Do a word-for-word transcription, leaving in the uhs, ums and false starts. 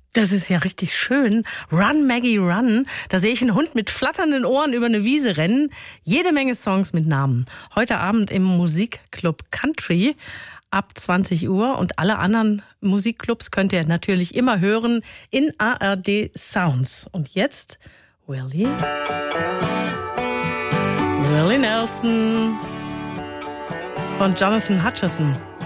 Das ist ja richtig schön. Run, Maggie, run. Da sehe ich einen Hund mit flatternden Ohren über eine Wiese rennen. Jede Menge Songs mit Namen. Heute Abend im Musikclub Country ab zwanzig Uhr. Und alle anderen Musikclubs könnt ihr natürlich immer hören in A R D Sounds. Und jetzt Willie. Willie Nelson von Jonathan Hutcherson.